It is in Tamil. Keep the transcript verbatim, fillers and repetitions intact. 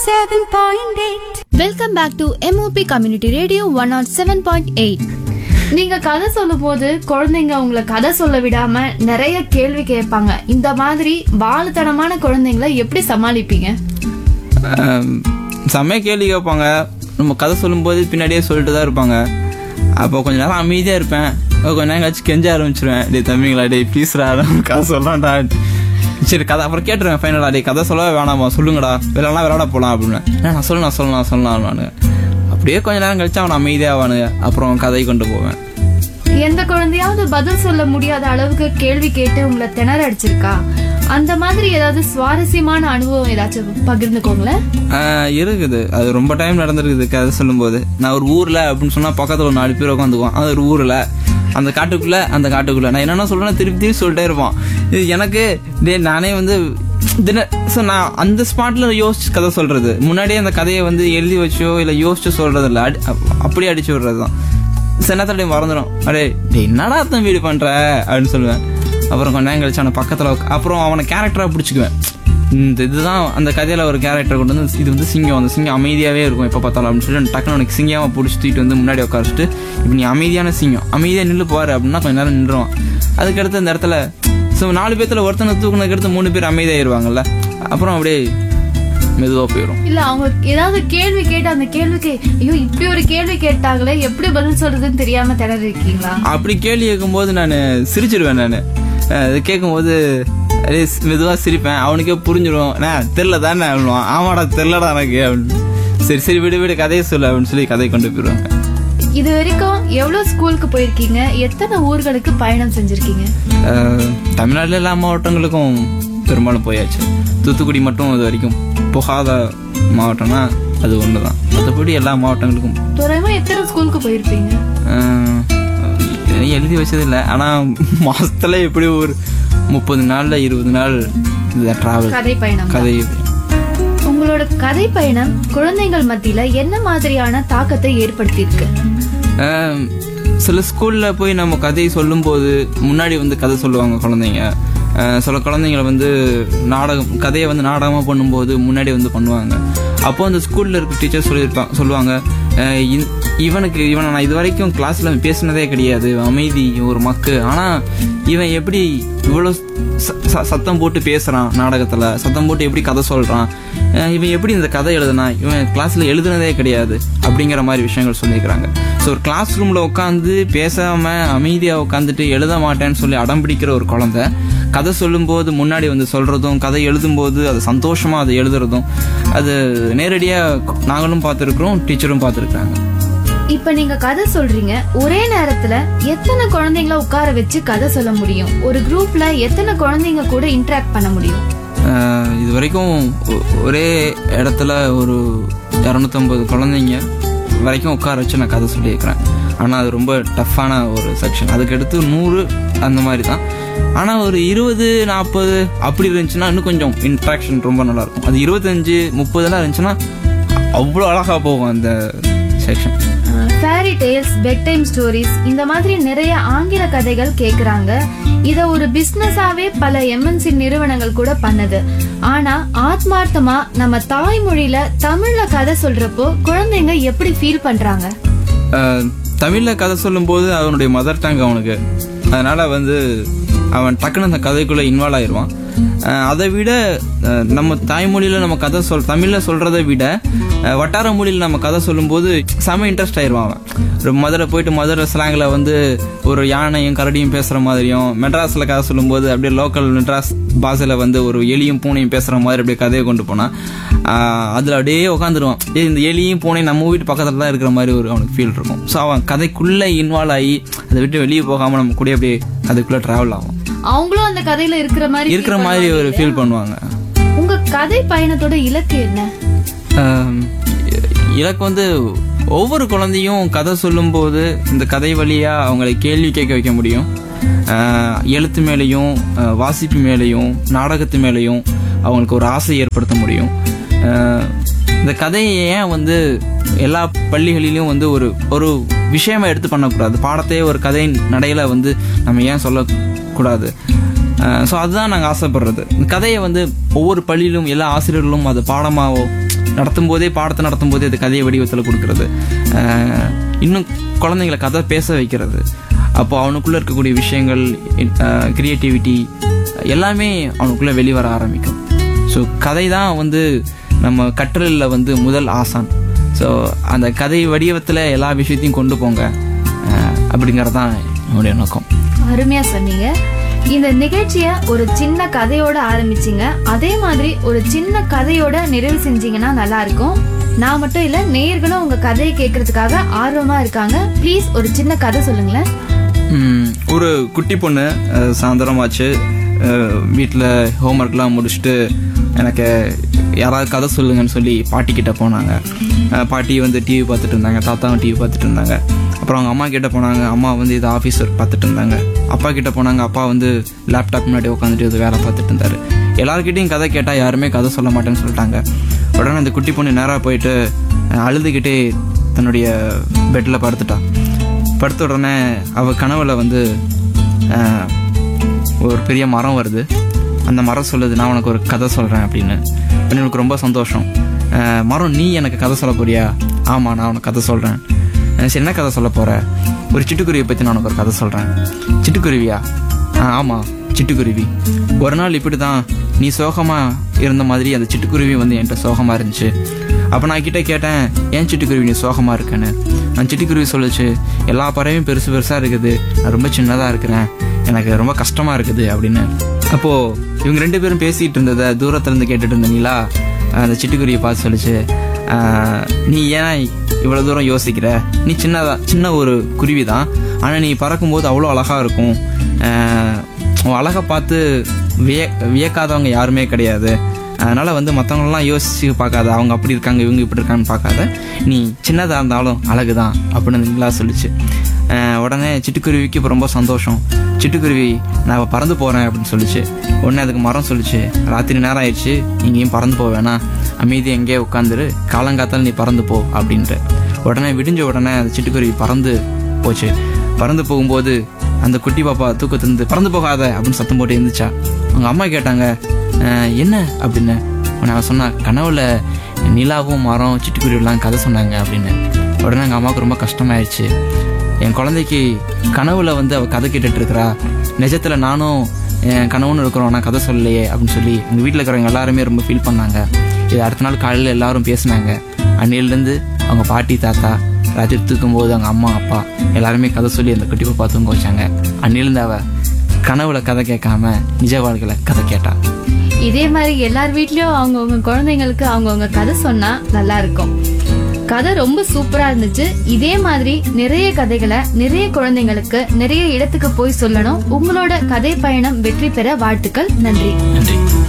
seven point eight. Welcome back to MOP community radio one not seven point eight. நீங்க கதை சொல்லும் போது குழந்தைங்க உங்களை கதை சொல்ல விடாம நிறைய கேள்வி கேட்பாங்க. இந்த மாதிரி வாழுத்தனமான குழந்தைங்களை எப்படி சமாளிப்பீங்க? செம்மையாக கேள்வி கேட்பாங்க. நம்ம கதை சொல்லும்போது பின்னாடியே சொல்லிட்டு தான் இருப்பாங்க. அப்போ கொஞ்ச நேரம் அமைதியாக இருப்பேன். கொஞ்ச நேரம் கழிச்சு கெஞ்ச ஆரம்பிச்சிருவேன். டே தம்பிங்களா, டே ப்ளீஸ்ரா கதை சொல்லலாம்டா. சரி கதை அப்புறம் கேட்டுருவேன் ஃபைனலா, டே கதை சொல்லவே வேணாமா, சொல்லுங்கடா, விளையாடலாம் விளையாட போகலாம் அப்படின்னு. நான் சொல்லலாம் சொல்லலாம் சொல்லலாம் நான் அப்படியே கொஞ்ச நேரம் கழிச்சு அவன் அமைதியாவானுங்க. அப்புறம் கதை கொண்டு போவேன். எந்த குழந்தையாவது பதில் சொல்ல முடியாத அளவுக்கு கேள்வி கேட்டு உங்களை திணற அடிச்சிருக்கா? அந்த மாதிரி ஏதாவது சுவாரஸ்யமான அனுபவம் ஏதாச்சும் பகிர்ந்துக்கோங்களேன். இருக்குது. அது ரொம்ப டைம் நடந்திருக்குது. கதை சொல்லும் போது நான் ஒரு ஊர்ல அப்படின்னு சொன்னா பக்கத்துல ஒரு நாலு பேர் உட்காந்துக்குவான். அது ஒரு ஊர்ல அந்த காட்டுக்குள்ள அந்த காட்டுக்குள்ள நான் என்னென்ன சொல்றேன் திருப்பி திருப்பி சொல்லிட்டே இருப்பான். இது எனக்கு டே நானே வந்து தின ஸோ நான் அந்த ஸ்பாட்ல யோசிச்சு கதை சொல்றது, முன்னாடியே அந்த கதையை வந்து எழுதி வச்சோ இல்லை யோசிச்சு சொல்றது இல்லை, அடி அப்படியே அடிச்சு விடுறது தான். சின்னத்தோடைய மறந்துடும். அடே டே என்னடா அர்த்தம் வீடு பண்ற அப்படின்னு சொல்லுவேன். அப்புறம் கொஞ்ச நேரம் கழிச்சு அவனை பக்கத்தில் அப்புறம் அவனை கேரக்டராக பிடிச்சிக்குவேன். இந்த இதுதான் அந்த கதையில் ஒரு கேரக்டர் கொண்டு வந்து, இது வந்து சிங்கம், அந்த சிங்கம் அமைதியாகவே இருக்கும் எப்போ பார்த்தாலும் அப்படின்னு சொல்லி டக்குனு உனக்கு சிங்கமாக பிடிச்சி தூக்கிட்டு வந்து முன்னாடி உட்காரிச்சிட்டு, இப்போ நீ அமைதியான சிங்கம், அமைதியாக நின்று போவார் அப்படின்னா கொஞ்ச நேரம் நின்றுவான். அதுக்கடுத்து இந்த இடத்துல ஸோ நாலு பேர்த்துல ஒருத்தனை தூக்குனதுக்கு அடுத்து மூணு பேர் அமைதியாயிருவாங்கல்ல, அப்புறம் அப்படியே மெதுவாக போயிடும். இல்ல அவங்க ஏதாவது கேள்வி கேட்டு அந்த கேள்விக்கு ஐயோ இப்படி ஒரு கேள்வி கேட்டாங்களே எப்படி பதில் சொல்றதுன்னு தெரியாம திணறி இருக்கீங்களா? அப்படி கேள்வி கேட்கும்போது நான் சிரிச்சிருவேன். நான் அது கேட்கும்போது அதே மெதுவாக சிரிப்பேன். அவனுக்கே புரிஞ்சிடும். நான் தெரில தானே அப்படின்வான். ஆமாடா தெரிலடா எனக்கு அப்படின்னு. சரி சரி விடு விடு கதையை சொல்லு அப்படின்னு சொல்லி கதையை கொண்டு போயிடுவாங்க. இது வரைக்கும் எவ்வளவு ஸ்கூலுக்கு போயிருக்கீங்க? எத்தனை ஊர்களுக்கு பயணம் செஞ்சிருக்கீங்க? தமிழ்நாட்டில் எல்லா மாவட்டங்களுக்கும் பெரும்பாலும் போயாச்சு. தூத்துக்குடி மட்டும் இது வரைக்கும் போகாத மாவட்டம்னா அது ஒன்று தான். மற்றபடி எல்லா மாவட்டங்களுக்கும். தூரமா எத்தனை ஸ்கூலுக்கு போயிருப்பீங்க? எழுதி வச்சது இல்லை, ஆனால் மாசத்துல எப்படி ஒரு முப்பது நாள்ல இருபது நாள் டிராவல் கதை பயணம். கதை உங்களோட கதை பயணம் குழந்தைகள் மத்தியில என்ன மாதிரியான தாக்கத்தை ஏற்படுத்தி இருக்கு? சில ஸ்கூல்ல போய் நம்ம கதையை சொல்லும் போது முன்னாடி வந்து கதை சொல்லுவாங்க குழந்தைங்க. சில குழந்தைங்களை வந்து நாடகம் கதையை வந்து நாடகமாக பண்ணும்போது முன்னாடி வந்து பண்ணுவாங்க. அப்போ அந்த ஸ்கூலில் இருக்க டீச்சர் சொல்லியிருப்பாங்க சொல்லுவாங்க இவனுக்கு இவனை நான் இது வரைக்கும் கிளாஸில் பேசினதே கிடையாது, அமைதி ஒரு மக்கு, ஆனால் இவன் எப்படி இவ்வளோ சத்தம் போட்டு பேசுகிறான், நாடகத்தில் சத்தம் போட்டு எப்படி கதை சொல்கிறான், இவன் எப்படி இந்த கதை எழுதுனா, இவன் கிளாஸில் எழுதுனதே கிடையாது அப்படிங்கிற மாதிரி விஷயங்கள் சொல்லியிருக்கிறாங்க. ஸோ ஒரு கிளாஸ் ரூமில் உட்காந்து பேசாமல் அமைதியாக உட்காந்துட்டு எழுத மாட்டேன்னு சொல்லி அடம் பிடிக்கிற ஒரு குழந்தை கதை சொல்லும்போது முன்னாடி வந்து சொல்கிறதும், கதை எழுதும்போது அது சந்தோஷமாக அதை எழுதுறதும், அது நேரடியாக நாங்களும் பார்த்துருக்குறோம், டீச்சரும் பார்த்துருக்காங்க. இப்ப நீங்க கதை சொல்றீங்க, ஒரே நேரத்துல எத்தனை குழந்தைங்கள உட்கார வச்சு கதை சொல்ல முடியும்? ஒரு குரூப்ல எத்தனை குழந்தைங்க கூட இன்டராக்ட் பண்ண முடியும்? இது வரைக்கும் ஒரே இடத்துல ஒரு இரநூத்தம்பது குழந்தைங்க வரைக்கும் உட்கார வச்சு நான் கதை சொல்லியிருக்கிறேன். ஆனால் அது ரொம்ப டஃப்பான ஒரு செக்ஷன். அதுக்கடுத்து நூறு அந்த மாதிரி தான். ஆனால் ஒரு இருபது நாற்பது அப்படி இருந்துச்சுன்னா இன்னும் கொஞ்சம் இன்ட்ராக்ஷன் ரொம்ப நல்லாயிருக்கும். அது இருபத்தஞ்சு முப்பதுலாம் இருந்துச்சுன்னா அவ்வளோ அழகாக போகும் அந்த section. Fairy tales, bed time stories, இந்த மாதிரி நிறைய ஆங்கில கதைகள் கேக்குறாங்க. இத ஒரு பிசினஸாவே பல எம்என்சி நிறுவனங்கள் கூட பண்ணுது. ஆனா ஆத்மார்த்தமா நம்ம தாய்மொழியில தமிழ்ல கதை சொல்றப்போ குழந்தைங்க எப்படி ஃபீல் பண்றாங்க? தமிழ்ல கதை சொல்லும் போது அவனுடைய மதர் டங் அவனுக்கு, அதனால வந்து அவன் டக்குன்னு அந்த கதைக்குள்ள இன்வால்வ் ஆயிடுவான். அதை விட நம்ம தாய்மொழியில நம்ம கதை சொல் தமிழ்ல சொல்றதை விட வட்டார மொழியில் நம்ம கதை சொல்லும் போது செம இன்ட்ரெஸ்ட் ஆயிடுவான். அவன் மதுரை போயிட்டு மதுரை ஸ்லாங்ல வந்து ஒரு யானையும் கரடியும் பேசுற மாதிரியும், மெட்ராஸ்ல கதை சொல்லும் போது அப்படியே லோக்கல் மெட்ராஸ் பாஷையில வந்து ஒரு எலியும் பூனையும் பேசுற மாதிரி அப்படியே கதையை கொண்டு போனா அதுல அப்படியே உட்காந்துருவான். ஏ இந்த எலியும் பூனையும் நம்ம வீட்டு பக்கத்துல தான் இருக்கிற மாதிரி ஒரு அவனுக்கு ஃபீல் இருக்கும். ஸோ அவன் கதைக்குள்ள இன்வால்வ் ஆகி அதை விட்டு வெளியே போகாம நம்ம கூட அப்படியே கதைக்குள்ள டிராவல் ஆகும். அவங்களும் அந்த கதையில இருக்கிற மாதிரி இருக்கிற மாதிரி ஒரு ஃபீல் பண்ணுவாங்க. உங்க கதை பயணத்தோட இலக்கு என்ன? இலக்கு வந்து ஒவ்வொரு குழந்தையும் கதை சொல்லும் போது இந்த கதை வழியா அவங்களை கேள்வி கேட்க வைக்க முடியும். எழுத்து மேலையும் வாசிப்பு மேலையும் நாடகத்து மேலையும் அவங்களுக்கு ஒரு ஆசை ஏற்படுத்த முடியும். இந்த கதையை ஏன் வந்து எல்லா பள்ளிகளிலும் வந்து ஒரு ஒரு விஷயமா எடுத்து பண்ணக்கூடாது, பாடத்தையே ஒரு கதை நடையில வந்து நம்ம ஏன் சொல்லக்கூடாது? ஸோ அதுதான் நாங்கள் ஆசைப்படுறது. கதையை வந்து ஒவ்வொரு பள்ளியிலும் எல்லா ஆசிரியர்களும் அது பாடமாவோ நடத்தும் போதே பாடத்தை நடத்தும் போதே அது கதையை வடிவத்தில் கொடுக்கறது, இன்னும் குழந்தைங்களை கதை பேச வைக்கிறது. அப்போ அவனுக்குள்ளே இருக்கக்கூடிய விஷயங்கள், கிரியேட்டிவிட்டி எல்லாமே அவனுக்குள்ளே வெளிவர ஆரம்பிக்கும். ஸோ கதை தான் வந்து நம்ம கற்றலில் வந்து முதல் ஆசான். ஸோ அந்த கதை வடிவத்தில் எல்லா விஷயத்தையும் கொண்டு போங்க அப்படிங்கிறது தான் என்னுடைய நோக்கம். அருமையா சொன்னீங்க. இந்த நிகழ்ச்சிய ஒரு சின்ன கதையோட ஆரம்பிச்சிங்க, அதே மாதிரி ஒரு சின்ன கதையோட நிறைவு செஞ்சீங்கன்னா நல்லா இருக்கும். நான் மட்டும் இல்ல, நேயர்களும் உங்க கதையை கேட்கறதுக்காக ஆர்வமா இருக்காங்க. ப்ளீஸ் ஒரு சின்ன கதை சொல்லுங்களேன். ஒரு குட்டி பொண்ணு சாயந்தரமாச்சு, வீட்டில் ஹோம்ஒர்க்லாம் முடிச்சுட்டு எனக்கு யாராவது கதை சொல்லுங்கன்னு சொல்லி பாட்டி கிட்ட போனாங்க. பாட்டி வந்து டிவி பார்த்துட்டு இருந்தாங்க, தாத்தாவும் டிவி பார்த்துட்டு இருந்தாங்க. அப்புறம் அவங்க அம்மா கிட்ட போனாங்க, அம்மா வந்து இது ஆஃபீஸ் ஒர்க் பார்த்துட்டு இருந்தாங்க. அப்பா கிட்ட போனாங்க, அப்பா வந்து லேப்டாப் முன்னாடி உட்காந்துட்டு இது வேலை பார்த்துட்டு இருந்தாரு. எல்லாருக்கிட்டையும் கதை கேட்டால் யாருமே கதை சொல்ல மாட்டேன்னு சொல்லிட்டாங்க. உடனே அந்த குட்டி பொண்ணு நேராக போயிட்டு அழுதுகிட்டே தன்னுடைய பெட்டில் படுத்துட்டா. படுத்த உடனே அவள் கனவுல வந்து ஒரு பெரிய மரம் வருது. அந்த மரம் சொல்லுது, நான் உனக்கு ஒரு கதை சொல்கிறேன் அப்படின்னு. எனக்கு ரொம்ப சந்தோஷம். மரம், நீ எனக்கு கதை சொல்ல போறியா? ஆமாம், நான் உனக்கு கதை சொல்கிறேன். சரி, என்ன கதை சொல்ல போகிற? ஒரு சிட்டுக்குருவியை பற்றி நான் உனக்கு ஒரு கதை சொல்கிறேன். சிட்டுக்குருவியா? ஆ ஆமாம், சிட்டுக்குருவி. ஒரு நாள் இப்படி தான் நீ சோகமாக இருந்த மாதிரி அந்த சிட்டுக்குருவி வந்து என்கிட்ட சோகமாக இருந்துச்சு. அப்போ நான் கிட்டே கேட்டேன், ஏன் சிட்டுக்குருவி நீ சோகமாக இருக்கேன்னு. அந்த சிட்டுக்குருவி சொல்லிச்சு, எல்லா பறவையும் பெருசு பெருசாக இருக்குது, நான் ரொம்ப சின்னதாக இருக்கிறேன், எனக்கு ரொம்ப கஷ்டமாக இருக்குது அப்படின்னு. அப்போது இவங்க ரெண்டு பேரும் பேசிகிட்டு இருந்ததை தூரத்துலேருந்து கேட்டுட்டு இருந்த நீலா அந்த சிட்டுக்குருவியை பார்த்து சொல்லிச்சு, நீ ஏன் இவ்வளோ தூரம் யோசிக்கிற? நீ சின்னதா சின்ன ஒரு குருவி தான், ஆனால் நீ பறக்கும்போது அவ்வளோ அழகாக இருக்கும். உன் அழகை பார்த்து விய வியக்காதவங்க யாருமே கிடையாது. அதனால் வந்து மற்றவங்களெலாம் யோசிச்சு பார்க்காத, அவங்க அப்படி இருக்காங்க இவங்க இப்படி இருக்கான்னு பார்க்காத, நீ சின்னதாக இருந்தாலும் அழகு தான் அப்படின்னு நீலா சொல்லிச்சு. உடனே சிட்டுக்குருவிக்கு இப்போ ரொம்ப சந்தோஷம். சிட்டுக்குருவி, நான் பறந்து போகிறேன் அப்படின்னு சொல்லிச்சு. உடனே அதுக்கு மரம் சொல்லிச்சு, ராத்திரி நேரம் ஆயிடுச்சு, எங்கேயும் பறந்து போக வேணாம், அமைதி எங்கேயே உட்காந்துரு, காலங்காத்தால் நீ பறந்து போ அப்படின்ட்டு. உடனே விடிஞ்ச உடனே அந்த சிட்டுக்குருவி பறந்து போச்சு. பறந்து போகும்போது அந்த குட்டி பாப்பா தூக்கத்திலிருந்து பறந்து போகாத அப்படின்னு சத்தம் போட்டு இருந்துச்சா. அவங்க அம்மா கேட்டாங்க, என்ன அப்படின்னு. நான் சொன்னா, கனவுல நிலாவும் மரம் சிட்டுக்குருவிலாம் கதை சொன்னாங்க அப்படின்னு. உடனே எங்கள் அம்மாவுக்கு ரொம்ப கஷ்டமாயிடுச்சு. என் குழந்தைக்கு கனவுல வந்து அவள் கதை கேட்டுட்டு இருக்கிறா, நிஜத்தில் நானும் என் கனவுன்னு இருக்கிறோம், நான் கதை சொல்லலையே அப்படின்னு சொல்லி எங்கள் வீட்டில் இருக்கிறவங்க எல்லாருமே ரொம்ப ஃபீல் பண்ணாங்க. இது அடுத்த நாள் காலையில் எல்லாரும் பேசினாங்க. அன்னையிலேருந்து அவங்க பாட்டி தாத்தா ராத்திரி தூக்கும் போது அவங்க அம்மா அப்பா எல்லாருமே கதை சொல்லி அந்த குட்டி பாப்பா தூங்க வச்சாங்க. அன்னையிலேருந்து அவள் கனவுல கதை கேட்காம நிஜ வாழ்க்கையில கதை கேட்டா. இதே மாதிரி எல்லார் வீட்லயும் அவங்கவுங்க குழந்தைங்களுக்கு அவங்கவுங்க கதை சொன்னா நல்லா இருக்கும். கதை ரொம்ப சூப்பரா இருந்துச்சு. இதே மாதிரி நிறைய கதைகளை நிறைய குழந்தைங்களுக்கு நிறைய இடத்துக்கு போய் சொல்லணும். உங்களோட கதை பயணம் வெற்றி பெற வாழ்த்துக்கள். நன்றி. நன்றி.